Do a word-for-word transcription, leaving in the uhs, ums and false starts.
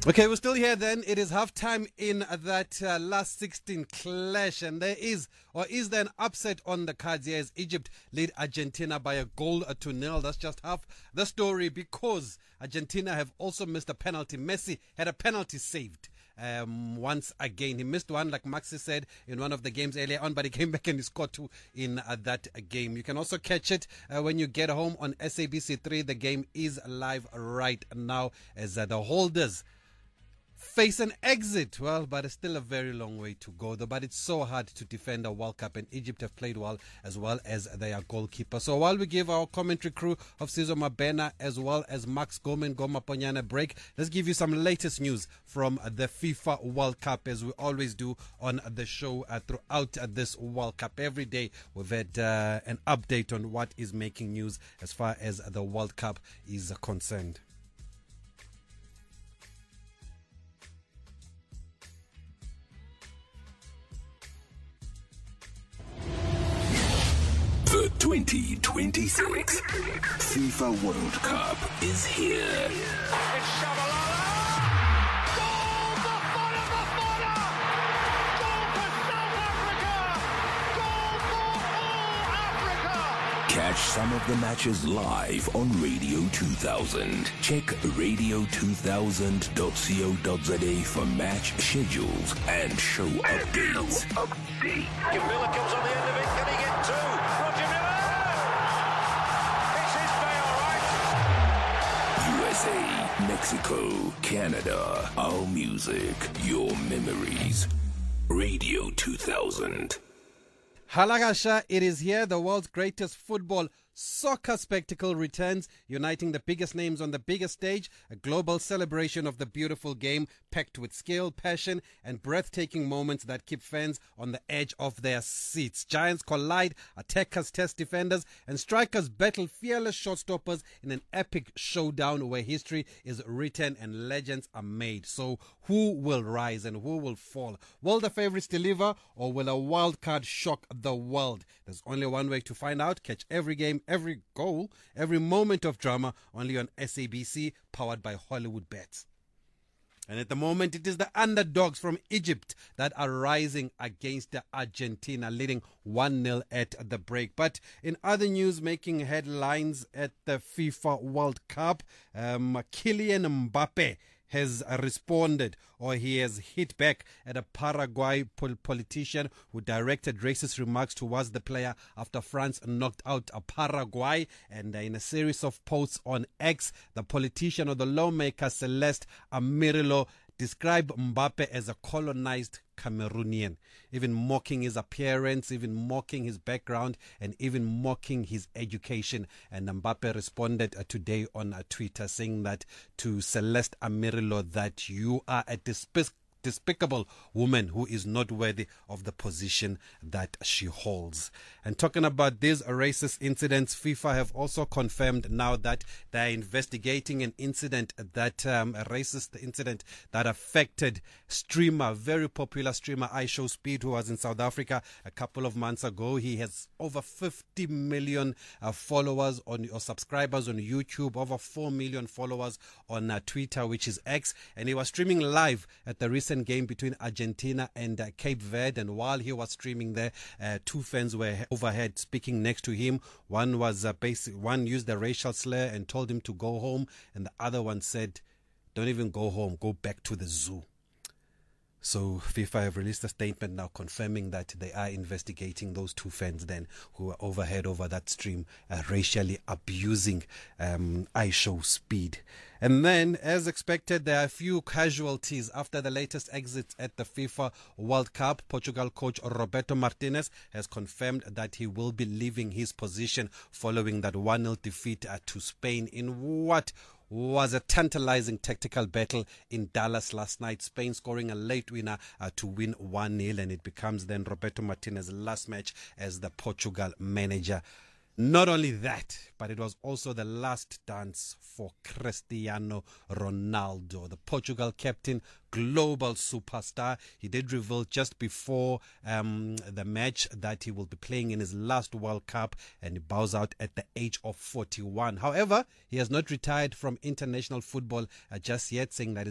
Okay, we're still here then. It is halftime in that uh, last sixteen clash, and there is, or is there an upset on the cards here as Egypt lead Argentina by a goal to nil. That's just half the story because Argentina have also missed a penalty. Messi had a penalty saved. Um, once again, he missed one, like Maxi said, in one of the games earlier on, but he came back and he scored two in uh, that game. You can also catch it uh, when you get home on S A B C three. The game is live right now as uh, the holders face an exit. Well, but it's still a very long way to go, though. But it's so hard to defend a World Cup, and Egypt have played well as well as their goalkeeper. So while we give our commentary crew of Sizo Mabena as well as Max Gomen Goma Ponyana a break, let's give you some latest news from the FIFA World Cup, as we always do on the show uh, throughout uh, this World Cup. Every day we've had uh, an update on what is making news as far as the World Cup is concerned. The twenty twenty-six FIFA World Cup is here. It's Shabalala! Goal for Fana Bafana! Goal for South Africa! Goal for all Africa! Catch some of the matches live on Radio two thousand. Check radio two thousand dot co dot za for match schedules and show updates. Update. Miller comes on the end of it. Can he get two? Roger Miller! It's his day, all right. U S A, Mexico, Canada, our music, your memories. Radio two thousand. Halagasha, it is here. The world's greatest football soccer spectacle returns, uniting the biggest names on the biggest stage, a global celebration of the beautiful game packed with skill, passion, and breathtaking moments that keep fans on the edge of their seats. Giants collide, attackers test defenders, and strikers battle fearless shotstoppers in an epic showdown where history is written and legends are made. So who will rise and who will fall? Will the favorites deliver, or will a wild card shock the world? There's only one way to find out. Catch every game, every goal, every moment of drama only on S A B C, powered by Hollywood Bets. And at the moment, it is the underdogs from Egypt that are rising against the Argentina, leading one nil at the break. But in other news making headlines at the FIFA World Cup, um, Kylian Mbappe has responded, or he has hit back at a Paraguay pol- politician who directed racist remarks towards the player after France knocked out a Paraguay. And in a series of posts on X, the politician or the lawmaker Celeste Amirilo described Mbappe as a colonized Cameroonian, even mocking his appearance, even mocking his background, and even mocking his education. And Mbappe responded uh, today on uh, Twitter saying that to Celeste Amirilo, that you are a despic- despicable woman who is not worthy of the position that she holds. And talking about these racist incidents, FIFA have also confirmed now that they are investigating an incident that um, a racist incident that affected streamer, very popular streamer iShowSpeed, who was in South Africa a couple of months ago. He has over fifty million uh, followers on or subscribers on YouTube, over four million followers on uh, Twitter, which is X, and he was streaming live at the recent game between Argentina and uh, Cape Verde. And while he was streaming there, uh, two fans were overhead speaking next to him. One was uh, basic. One used a racial slur and told him to go home, and the other one said, "Don't even go home. Go back to the zoo." So FIFA have released a statement now confirming that they are investigating those two fans then who were overhead over that stream, uh, racially abusing um, iShowSpeed. And then, as expected, there are a few casualties after the latest exits at the FIFA World Cup. Portugal coach Roberto Martinez has confirmed that he will be leaving his position following that one nil defeat uh, to Spain in what was a tantalizing tactical battle in Dallas last night. Spain scoring a late winner uh, to win one nil, and it becomes then Roberto Martinez's last match as the Portugal manager. Not only that, but it was also the last dance for Cristiano Ronaldo, the Portugal captain, global superstar. He did reveal just before um, the match that he will be playing in his last World Cup, and he bows out at the age of forty-one. However, he has not retired from international football uh, just yet, saying that